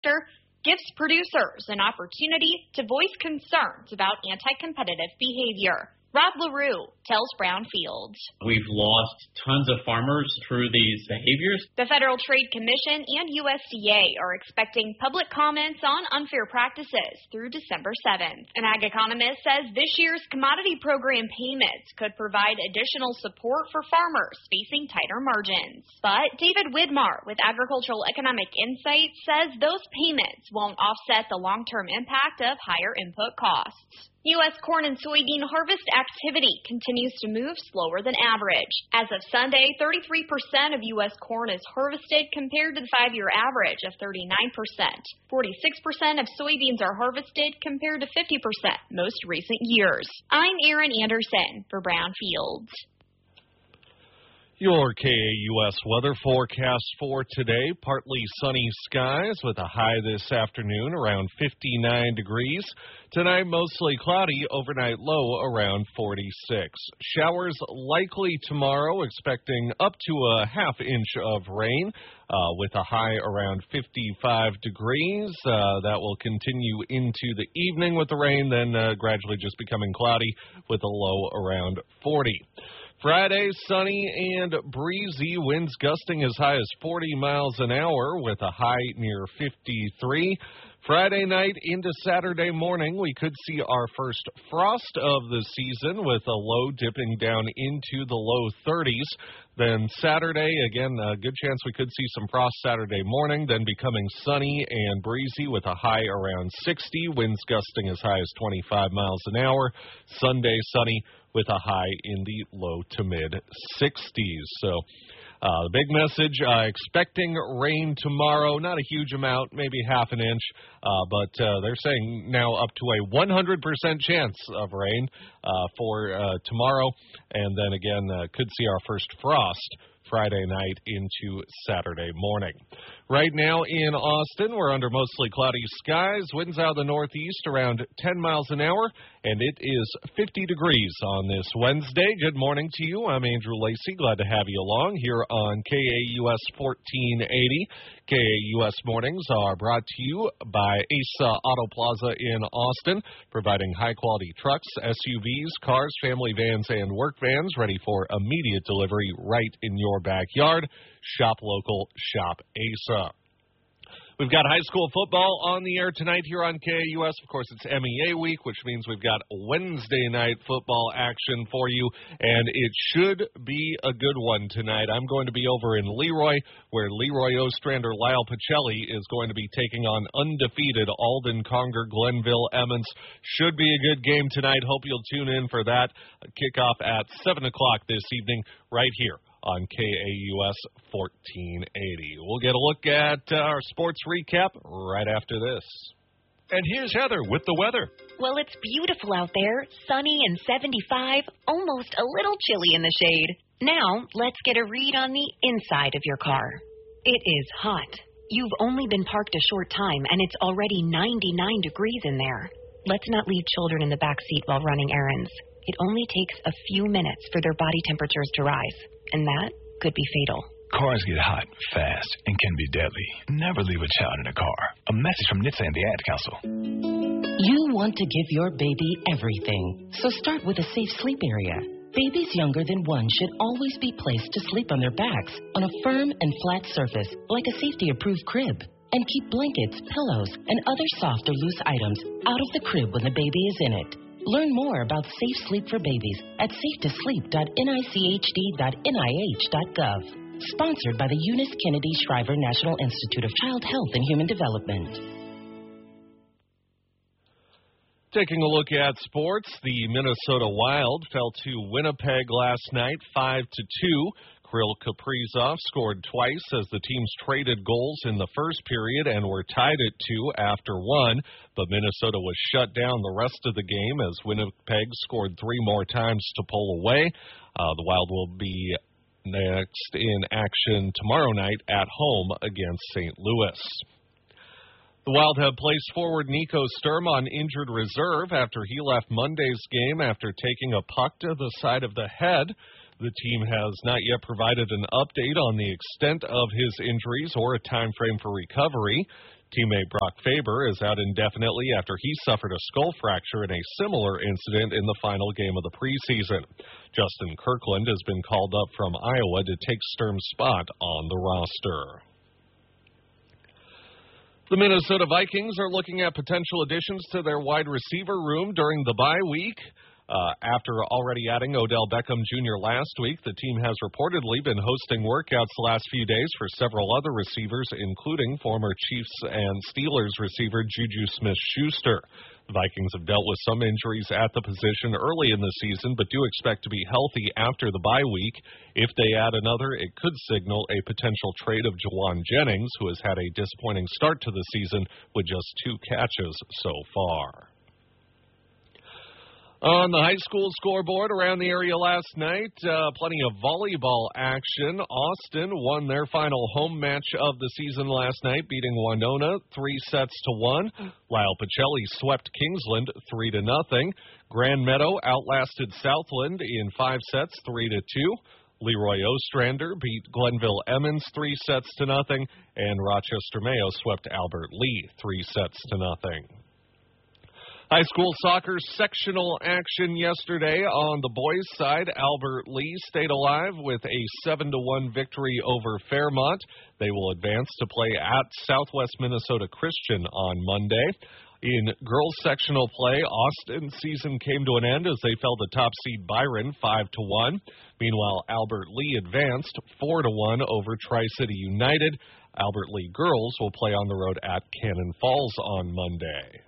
gives producers an opportunity to voice concerns about anti-competitive behavior. Rob LaRue tells Brownfield. We've lost tons of farmers through these behaviors. The Federal Trade Commission and USDA are expecting public comments on unfair practices through December 7th. An ag economist says this year's commodity program payments could provide additional support for farmers facing tighter margins. But David Widmar with Agricultural Economic Insight says those payments won't offset the long-term impact of higher input costs. U.S. corn and soybean harvest activity continues to move slower than average. As of Sunday, 33% of U.S. corn is harvested compared to the 5-year average of 39%. 46% of soybeans are harvested compared to 50% most recent years. I'm Erin Anderson for Brownfield. Your KAUS weather forecast for today, partly sunny skies with a high this afternoon around 59 degrees. Tonight, mostly cloudy, overnight low around 46. Showers likely tomorrow, expecting up to a half inch of rain with a high around 55 degrees. That will continue into the evening with the rain, then gradually just becoming cloudy with a low around 40. Friday, sunny and breezy, winds gusting as high as 40 miles an hour with a high near 53. Friday night into Saturday morning, we could see our first frost of the season with a low dipping down into the low 30s. Then Saturday, again, a good chance we could see some frost Saturday morning, then becoming sunny and breezy with a high around 60, winds gusting as high as 25 miles an hour. Sunday, sunny with a high in the low to mid 60s. So the big message, expecting rain tomorrow, not a huge amount, maybe half an inch, but they're saying now up to a 100% chance of rain for tomorrow, and then again could see our first frost Friday night into Saturday morning. Right now in Austin, we're under mostly cloudy skies, winds out of the northeast around 10 miles an hour, and it is 50 degrees on this Wednesday. Good morning to you. I'm Andrew Lacey. Glad to have you along here on KAUS 1480. KAUS Mornings are brought to you by Asa Auto Plaza in Austin, providing high-quality trucks, SUVs, cars, family vans, and work vans ready for immediate delivery right in your backyard. Shop local, shop Asa. We've got high school football on the air tonight here on KAUS. Of course, it's MEA week, which means we've got Wednesday night football action for you, and it should be a good one tonight. I'm going to be over in Leroy, where Leroy Ostrander Lyle Pacelli is going to be taking on undefeated Alden Conger Glenville Emmons. Should be a good game tonight. Hope you'll tune in for that. Kickoff at 7 o'clock this evening right here on KAUS 1480. We'll get a look at our sports recap right after this. And here's Heather with the weather. Well, it's beautiful out there, sunny and 75, almost a little chilly in the shade. Now, let's get a read on the inside of your car. It is hot. You've only been parked a short time, and it's already 99 degrees in there. Let's not leave children in the back seat while running errands. It only takes a few minutes for their body temperatures to rise, and that could be fatal. Cars get hot, fast, and can be deadly. Never leave a child in a car. A message from NHTSA and the Ad Council. You want to give your baby everything, so start with a safe sleep area. Babies younger than 1 should always be placed to sleep on their backs on a firm and flat surface, like a safety-approved crib. And keep blankets, pillows, and other soft or loose items out of the crib when the baby is in it. Learn more about safe sleep for babies at safetoSleep.nichd.nih.gov. Sponsored by the Eunice Kennedy Shriver National Institute of Child Health and Human Development. Taking a look at sports, the Minnesota Wild fell to Winnipeg last night 5-2. Kirill Kaprizov scored twice as the teams traded goals in the first period and were tied at 2 after 1, but Minnesota was shut down the rest of the game as Winnipeg scored 3 more times to pull away. The Wild will be next in action tomorrow night at home against St. Louis. The Wild have placed forward Nico Sturm on injured reserve after he left Monday's game after taking a puck to the side of the head. The team has not yet provided an update on the extent of his injuries or a time frame for recovery. Teammate Brock Faber is out indefinitely after he suffered a skull fracture in a similar incident in the final game of the preseason. Justin Kirkland has been called up from Iowa to take Sturm's spot on the roster. The Minnesota Vikings are looking at potential additions to their wide receiver room during the bye week. After already adding Odell Beckham Jr. last week, the team has reportedly been hosting workouts the last few days for several other receivers, including former Chiefs and Steelers receiver Juju Smith-Schuster. The Vikings have dealt with some injuries at the position early in the season, but do expect to be healthy after the bye week. If they add another, it could signal a potential trade of Jawan Jennings, who has had a disappointing start to the season with just 2 catches so far. On the high school scoreboard around the area last night, plenty of volleyball action. Austin won their final home match of the season last night, beating Winona 3-1. Lyle Pacelli swept Kingsland 3-0. Grand Meadow outlasted Southland in 5 sets, 3-2. Leroy Ostrander beat Glenville Emmons 3-0. And Rochester Mayo swept Albert Lee 3-0. High school soccer sectional action yesterday on the boys' side. Albert Lee stayed alive with a 7-1 victory over Fairmont. They will advance to play at Southwest Minnesota Christian on Monday. In girls' sectional play, Austin's season came to an end as they fell to top seed Byron 5-1. Meanwhile, Albert Lee advanced 4-1 over Tri-City United. Albert Lee girls will play on the road at Cannon Falls on Monday.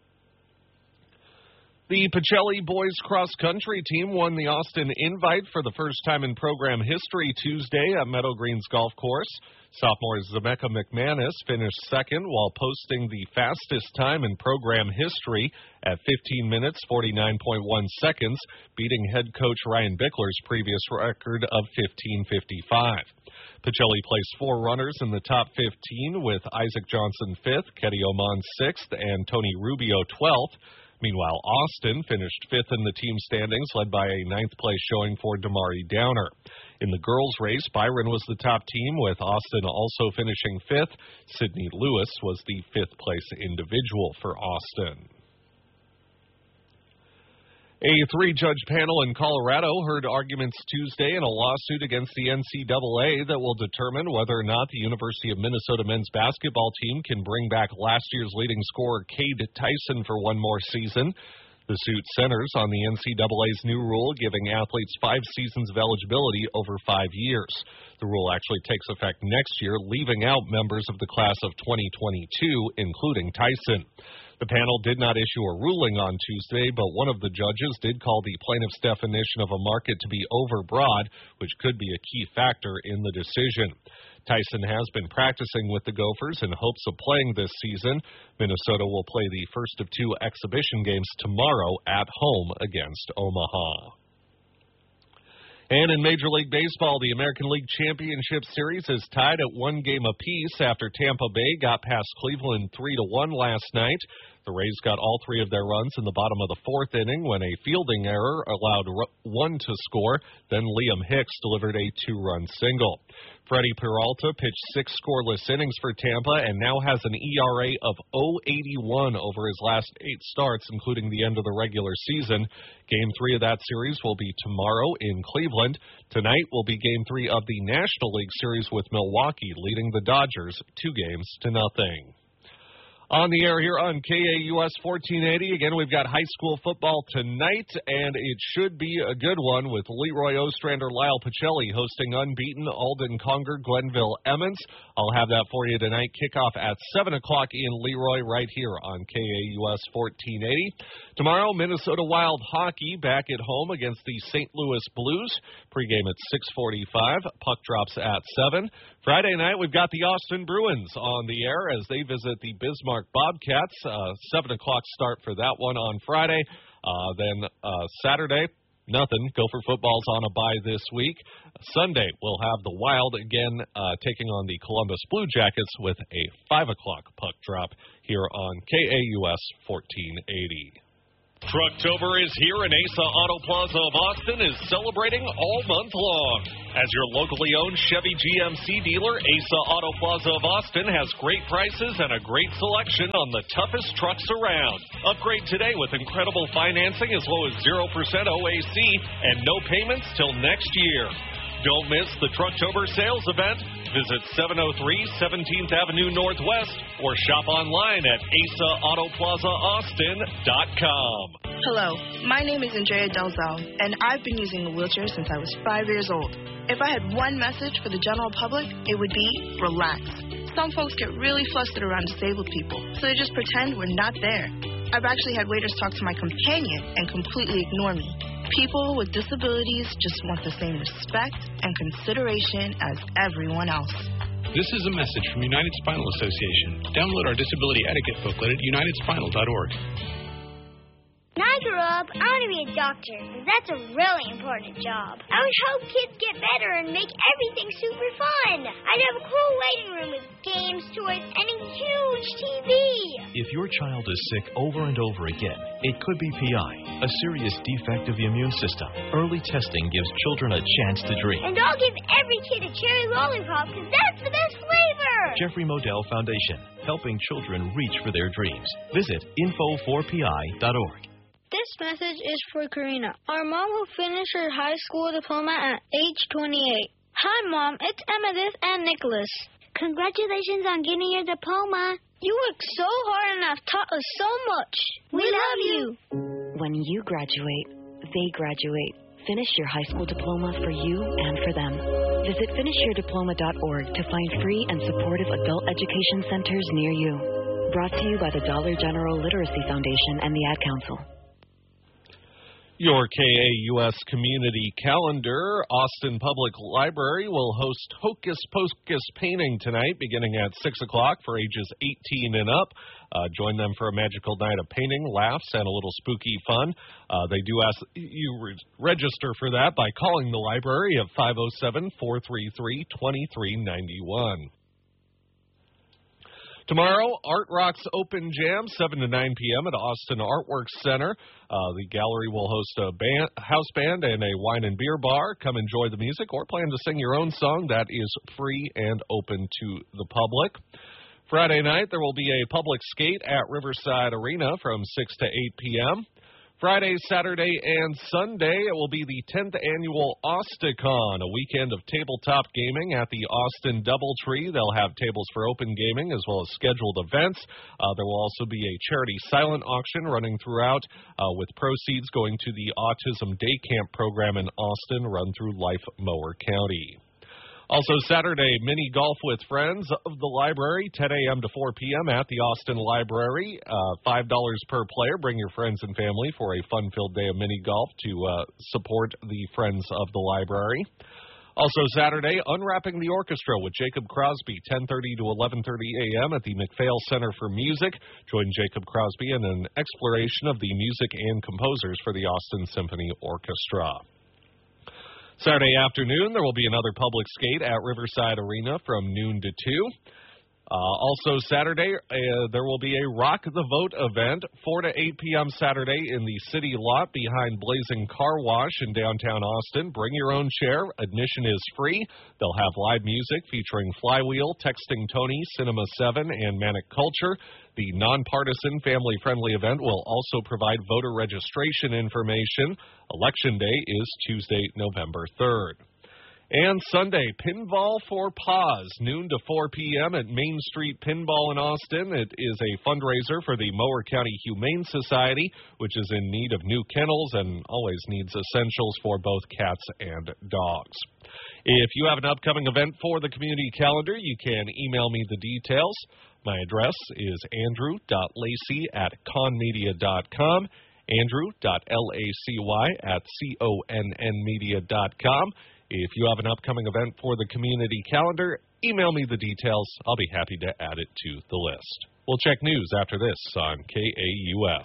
The Pacelli boys cross-country team won the Austin Invite for the first time in program history Tuesday at Meadow Greens Golf Course. Sophomore Zemeka McManus finished second while posting the fastest time in program history at 15 minutes, 49.1 seconds, beating head coach Ryan Bickler's previous record of 15:55. Pacelli placed 4 runners in the top 15 with Isaac Johnson 5th, Ketty Oman 6th, and Tony Rubio 12th. Meanwhile, Austin finished 5th in the team standings, led by a 9th place showing for Damari Downer. In the girls' race, Byron was the top team, with Austin also finishing 5th. Sydney Lewis was the 5th place individual for Austin. A 3-judge panel in Colorado heard arguments Tuesday in a lawsuit against the NCAA that will determine whether or not the University of Minnesota men's basketball team can bring back last year's leading scorer Cade Tyson for one more season. The suit centers on the NCAA's new rule giving athletes 5 seasons of eligibility over 5 years. The rule actually takes effect next year, leaving out members of the class of 2022, including Tyson. The panel did not issue a ruling on Tuesday, but one of the judges did call the plaintiff's definition of a market to be overbroad, which could be a key factor in the decision. Tyson has been practicing with the Gophers in hopes of playing this season. Minnesota will play the first of 2 exhibition games tomorrow at home against Omaha. And in Major League Baseball, the American League Championship Series is tied at 1 game apiece after Tampa Bay got past Cleveland 3-1 last night. The Rays got all 3 of their runs in the bottom of the 4th inning when a fielding error allowed 1 to score. Then Liam Hicks delivered a 2-run single. Freddie Peralta pitched 6 scoreless innings for Tampa and now has an ERA of 0.81 over his last 8 starts, including the end of the regular season. Game 3 of that series will be tomorrow in Cleveland. Tonight will be Game 3 of the National League Series with Milwaukee, leading the Dodgers 2-0. On the air here on KAUS 1480. Again, we've got high school football tonight, and it should be a good one with Leroy Ostrander, Lyle Pacelli hosting unbeaten Alden Conger, Glenville Emmons. I'll have that for you tonight. Kickoff at 7 o'clock in Leroy right here on KAUS 1480. Tomorrow, Minnesota Wild hockey back at home against the St. Louis Blues. Pregame at 6:45. Puck drops at 7. Friday night, we've got the Austin Bruins on the air as they visit the Bismarck Bobcats. 7 o'clock start for that one on Friday. Then Saturday, nothing. Gopher football's on a bye this week. Sunday, we'll have the Wild again taking on the Columbus Blue Jackets with a 5 o'clock puck drop here on KAUS 1480. Trucktober is here, and Asa Auto Plaza of Austin is celebrating all month long. As your locally owned Chevy GMC dealer, Asa Auto Plaza of Austin has great prices and a great selection on the toughest trucks around. Upgrade today with incredible financing as low as 0% OAC and no payments till next year. Don't miss the Trucktober sales event. Visit 703 17th Avenue Northwest or shop online at AsaAutoPlazaAustin.com. Hello, my name is Andrea Delzell, and I've been using a wheelchair since I was 5 years old. If I had one message for the general public, it would be relax. Some folks get really flustered around disabled people, so they just pretend we're not there. I've actually had waiters talk to my companion and completely ignore me. People with disabilities just want the same respect and consideration as everyone else. This is a message from United Spinal Association. Download our disability etiquette booklet at unitedspinal.org. When I grow up, I want to be a doctor, because that's a really important job. I would help kids get better and make everything super fun. I'd have a cool waiting room with games, toys, and a huge TV. If your child is sick over and over again, it could be PI, a serious defect of the immune system. Early testing gives children a chance to dream. And I'll give every kid a cherry lollipop, because that's the best flavor. Jeffrey Modell Foundation, helping children reach for their dreams. Visit info4pi.org. This message is for Karina, our mom who finished her high school diploma at age 28. Hi, Mom. It's Amethyst and Nicholas. Congratulations on getting your diploma. You worked so hard and have taught us so much. We love you. When you graduate, they graduate. Finish your high school diploma for you and for them. Visit finishyourdiploma.org to find free and supportive adult education centers near you. Brought to you by the Dollar General Literacy Foundation and the Ad Council. Your KAUS community calendar. Austin Public Library will host Hocus Pocus painting tonight beginning at 6 o'clock for ages 18 and up. Join them for a magical night of painting, laughs, and a little spooky fun. They do ask you register for that by calling the library at 507-433-2391. Tomorrow, Art Rock's Open Jam, 7 to 9 p.m. at Austin Artworks Center. The gallery will host a house band and a wine and beer bar. Come enjoy the music or plan to sing your own song. That is free and open to the public. Friday night, there will be a public skate at Riverside Arena from 6 to 8 p.m. Friday, Saturday, and Sunday, it will be the 10th annual Austicon, a weekend of tabletop gaming at the Austin Doubletree. They'll have tables for open gaming as well as scheduled events. There will also be a charity silent auction running throughout with proceeds going to the Autism Day Camp program in Austin run through Life Mower County. Also Saturday, mini golf with friends of the library, 10 a.m. to 4 p.m. at the Austin Library. $5 per player. Bring your friends and family for a fun-filled day of mini golf to support the friends of the library. Also Saturday, Unwrapping the Orchestra with Jacob Crosby, 10:30 to 11:30 a.m. at the McPhail Center for Music. Join Jacob Crosby in an exploration of the music and composers for the Austin Symphony Orchestra. Saturday afternoon, there will be another public skate at Riverside Arena from noon to 2. Also Saturday, there will be a Rock the Vote event, 4 to 8 p.m. Saturday in the city lot behind Blazing Car Wash in downtown Austin. Bring your own chair. Admission is free. They'll have live music featuring Flywheel, Texting Tony, Cinema 7, and Manic Culture. The nonpartisan, family-friendly event will also provide voter registration information. Election Day is Tuesday, November 3rd. And Sunday, Pinball for Paws, noon to 4 p.m. at Main Street Pinball in Austin. It is a fundraiser for the Mower County Humane Society, which is in need of new kennels and always needs essentials for both cats and dogs. If you have an upcoming event for the community calendar, you can email me the details. My address is andrew.lacy@conmedia.com, andrew.lacy@connmedia.com. If you have an upcoming event for the community calendar, email me the details. I'll be happy to add it to the list. We'll check news after this on KAUS.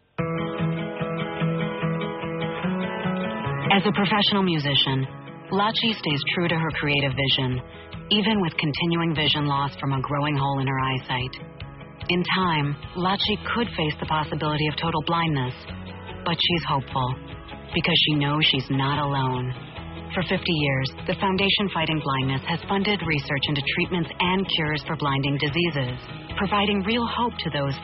As a professional musician, Lachi stays true to her creative vision, even with continuing vision loss from a growing hole in her eyesight. In time, Lachi could face the possibility of total blindness, But she's hopeful because she knows she's not alone. For 50 years, the Foundation Fighting Blindness has funded research into treatments and cures for blinding diseases, providing real hope to those